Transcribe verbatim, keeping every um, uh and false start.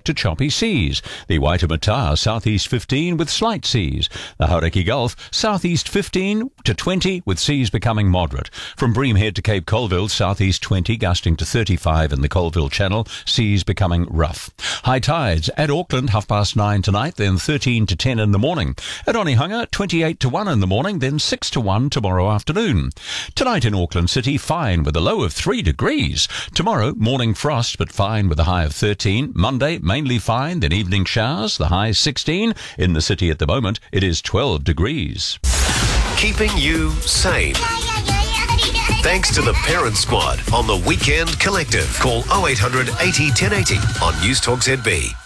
to choppy seas. The Waitemata, southeast fifteen with slight seas. The Hauraki Gulf, southeast fifteen to twenty with seas becoming moderate. From Breamhead to Cape Colville, southeast twenty, gusting to thirty-five in the Colville Channel, seas becoming rough. High tides at Auckland, half past nine tonight, then thirteen to ten in the morning. At Onehunga, twenty-eight to one in the morning, then six to one tomorrow afternoon. Tonight in Auckland City, fine with a low of three degrees. Tomorrow, morning frost, but fine with a high of thirteen. Monday, mainly fine, then evening showers, the high sixteen. In the city at the moment, it is twelve degrees. Keeping you sane. Thanks to the Parent Squad on the Weekend Collective. Call oh eight hundred eighty ten eighty on News Talk Z B.